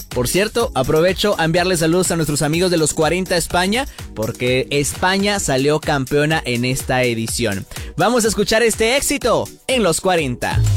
Por cierto, aprovecho a enviarles saludos a nuestros amigos de los 40 España, porque España salió campeona en esta edición. Vamos a escuchar este éxito en los 40.